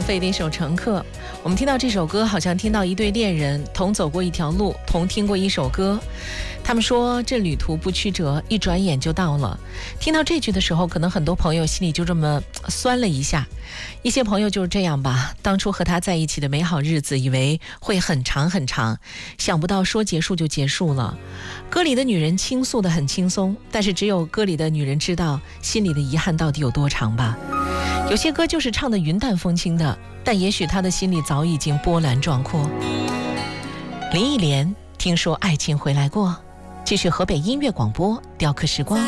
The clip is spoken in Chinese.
费的一首《乘客》。我们听到这首歌，好像听到一对恋人同走过一条路，同听过一首歌。他们说这旅途不曲折，一转眼就到了。听到这句的时候，可能很多朋友心里就这么酸了一下。一些朋友就是这样吧，当初和他在一起的美好日子，以为会很长很长，想不到说结束就结束了。歌里的女人倾诉得很轻松，但是只有歌里的女人知道心里的遗憾到底有多长吧。有些歌就是唱得云淡风轻的，但也许他的心里早已经波澜壮阔。林忆莲，听说爱情回来过。继续河北音乐广播，雕刻时光。